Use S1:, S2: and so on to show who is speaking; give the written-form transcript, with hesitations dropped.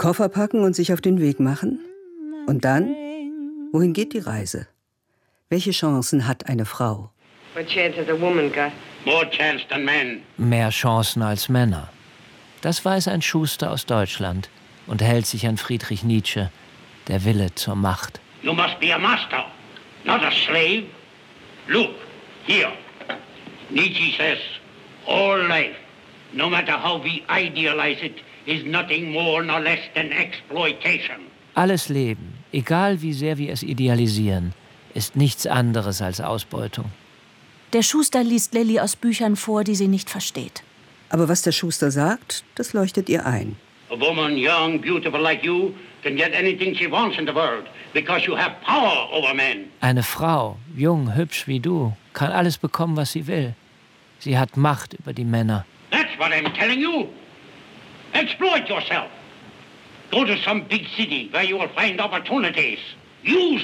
S1: Koffer packen und sich auf den Weg machen? Und dann? Wohin geht die Reise? Welche Chancen hat eine Frau?
S2: What chance has a woman got?
S3: More chance than men.
S4: Mehr Chancen als Männer. Das weiß ein Schuster aus Deutschland und hält sich an Friedrich Nietzsche, der Wille zur Macht.
S3: You must be a master, not a slave. Look, here. Nietzsche says, all life, no matter how we idealize it, is nothing more nor less than exploitation.
S4: Alles Leben, egal wie sehr wir es idealisieren, ist nichts anderes als Ausbeutung.
S5: Der Schuster liest Lilly aus Büchern vor, die sie nicht versteht.
S1: Aber was der Schuster sagt, das leuchtet ihr ein.
S3: A woman young, beautiful like you can get anything she wants in the world because you have power over men.
S4: Eine Frau, jung, hübsch wie du, kann alles bekommen, was sie will. Sie hat Macht über die Männer.
S3: That's what I'm telling you. Exploit yourself. Go to some big city where you will find opportunities. Use